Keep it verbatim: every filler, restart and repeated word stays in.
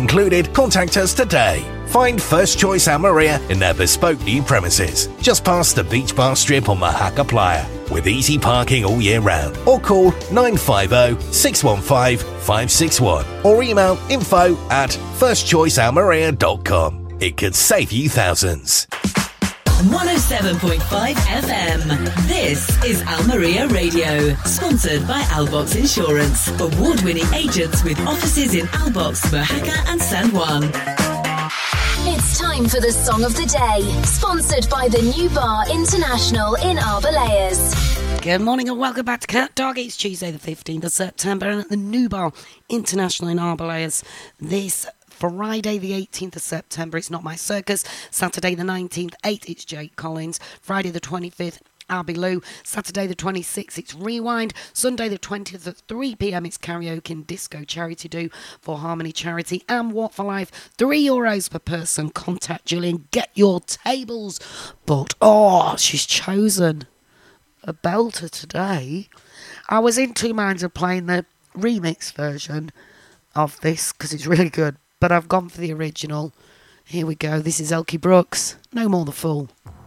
included, contact us today. Find First Choice Almeria in their bespoke new premises, just past the beach bar strip on Mahaka Playa, with easy parking all year round. Or call nine five zero, six one five, five six one or email info at first choice almeria dot com. It could save you thousands. one oh seven point five F M. This is Almeria Radio, sponsored by Albox Insurance, award-winning agents with offices in Albox, Mojaca and San Juan. It's time for the Song of the Day, sponsored by the New Bar International in Arbelayers. Good morning and welcome back to Cat Dog. It's Tuesday the fifteenth of September and at the New Bar International in Arbelayers this Friday the eighteenth of September, it's Not My Circus. Saturday the nineteenth, eight, it's Jake Collins. Friday the twenty-fifth, Abby Lou. Saturday the twenty-sixth, it's Rewind. Sunday the twentieth at three p.m, it's Karaoke and Disco Charity Do for Harmony Charity. And What for Life, three euros per person. Contact Gillian, get your tables booked. Oh, she's chosen a belter today. I was in two minds of playing the remix version of this because it's really good, but I've gone for the original. Here we go. This is Elkie Brooks. No More the Fool.